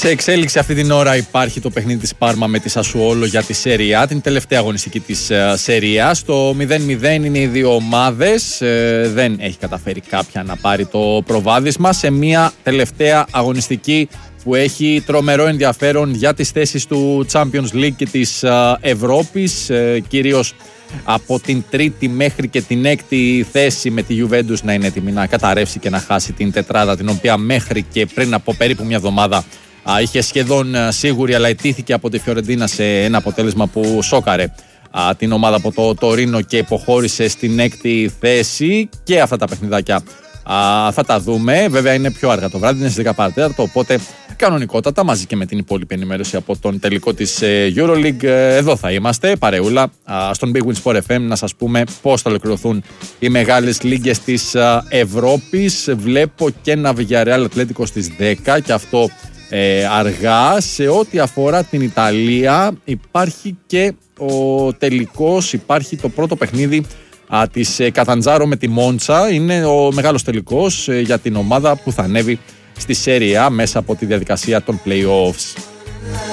Σε εξέλιξη αυτή την ώρα υπάρχει το παιχνίδι της Πάρμα με τη Σασουόλο για τη Σέρια, την τελευταία αγωνιστική της Σέρια. Στο 0-0 είναι οι δύο ομάδες. Δεν έχει καταφέρει κάποια να πάρει το προβάδισμα σε μια τελευταία αγωνιστική που έχει τρομερό ενδιαφέρον για τις θέσεις του Champions League και της Ευρώπης, κυρίως από την τρίτη μέχρι και την έκτη θέση, με τη Juventus να είναι έτοιμη να καταρρεύσει και να χάσει την τετράδα, την οποία μέχρι και πριν από περίπου μια εβδομάδα είχε σχεδόν σίγουρη, αλλά ετήθηκε από τη Φιωρεντίνα σε ένα αποτέλεσμα που σόκαρε την ομάδα από το Τωρίνο και υποχώρησε στην έκτη θέση. Και αυτά τα παιχνιδάκια θα τα δούμε. Βέβαια είναι πιο αργά το βράδυ, είναι στις 10 παρατέταρτο, οπότε κανονικότατα μαζί και με την υπόλοιπη ενημέρωση από τον τελικό της EuroLeague εδώ θα είμαστε παρεούλα στον Big Win Sport FM να σας πούμε πώς θα ολοκληρωθούν οι μεγάλες λίγκες της Ευρώπης. Βλέπω και ένα Villarreal Ατλέτικο στις 10 και αυτό αργά. Σε ό,τι αφορά την Ιταλία υπάρχει και ο τελικός, υπάρχει το πρώτο παιχνίδι της Καταντζάρο με τη Μόντσα. Είναι ο μεγάλος τελικός για την ομάδα που θα ανέβει στη Serie A μέσα από τη διαδικασία των play-offs.